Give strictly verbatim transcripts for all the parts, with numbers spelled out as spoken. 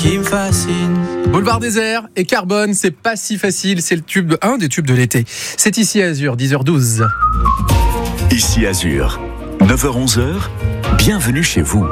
qui me fascine. Boulevard Désert et Carbone, c'est pas si facile, c'est le tube, un des tubes de l'été. C'est ici Azur, dix heures douze. Ici Azur, neuf heures onze, bienvenue chez vous.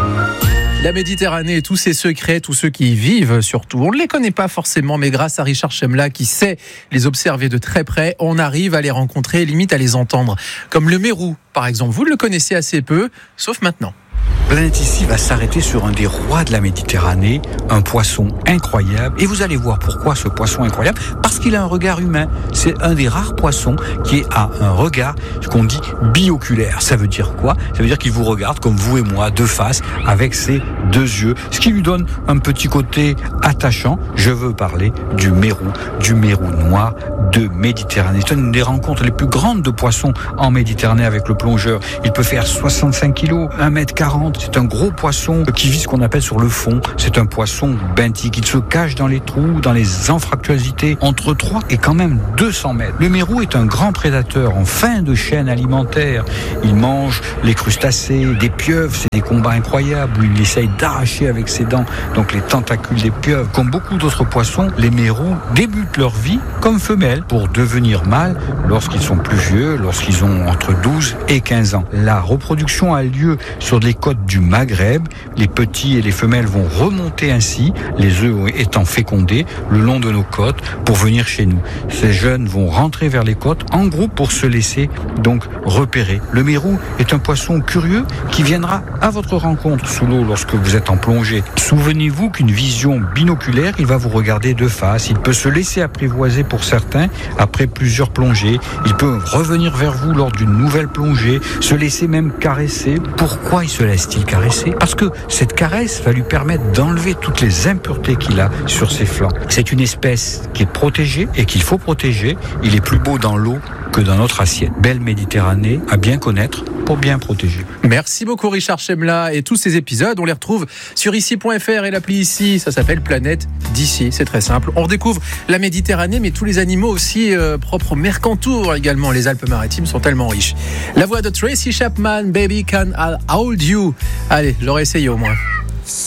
La Méditerranée et tous ses secrets, tous ceux qui y vivent surtout, on ne les connaît pas forcément, mais grâce à Richard Chemla qui sait les observer de très près, on arrive à les rencontrer, limite à les entendre. Comme le mérou, par exemple, vous le connaissez assez peu, sauf maintenant. Planète Ici va s'arrêter sur un des rois de la Méditerranée, un poisson incroyable. Et vous allez voir pourquoi ce poisson incroyable. Parce qu'il a un regard humain. C'est un des rares poissons qui a un regard, ce qu'on dit bioculaire. Ça veut dire quoi ? Ça veut dire qu'il vous regarde comme vous et moi, de face, avec ses deux yeux. Ce qui lui donne un petit côté attachant. Je veux parler du mérou, du mérou noir de Méditerranée. C'est une des rencontres les plus grandes de poissons en Méditerranée avec le plongeur. Il peut faire soixante-cinq kilos, un mètre quarante. C'est un gros poisson qui vit ce qu'on appelle sur le fond. C'est un poisson benthique. Il se cache dans les trous, dans les anfractuosités, entre trois et quand même deux cents mètres. Le mérou est un grand prédateur en fin de chaîne alimentaire. Il mange les crustacés, des pieuvres. C'est des combats incroyables où il essaye d'arracher avec ses dents donc les tentacules des pieuvres. Comme beaucoup d'autres poissons, les mérous débutent leur vie comme femelles pour devenir mâles lorsqu'ils sont plus vieux, lorsqu'ils ont entre douze et quinze ans. La reproduction a lieu sur les côtes du Maghreb. Les petits et les femelles vont remonter ainsi, les œufs étant fécondés, le long de nos côtes pour venir chez nous. Ces jeunes vont rentrer vers les côtes en groupe pour se laisser donc repérer. Le mérou est un poisson curieux qui viendra à votre rencontre sous l'eau lorsque vous êtes en plongée. Souvenez-vous qu'une vision binoculaire, il va vous regarder de face. Il peut se laisser apprivoiser pour certains après plusieurs plongées. Il peut revenir vers vous lors d'une nouvelle plongée, se laisser même caresser. Pourquoi il se laisse-t-il caresser ? Parce que cette caresse va lui permettre d'enlever toutes les impuretés qu'il a sur ses flancs. C'est une espèce qui est protégée et qu'il faut protéger. Il est plus beau dans l'eau que dans notre assiette. Belle Méditerranée à bien connaître pour bien protéger. Merci beaucoup Richard Chemla, et tous ces épisodes on les retrouve sur ici point f r et l'appli Ici, ça s'appelle Planète d'ici, c'est très simple. On redécouvre la Méditerranée mais tous les animaux aussi euh, propres au Mercantour également, les Alpes-Maritimes sont tellement riches. La voix de Tracy Chapman, Baby Can I Hold You. Allez, j'aurais essayé au moins.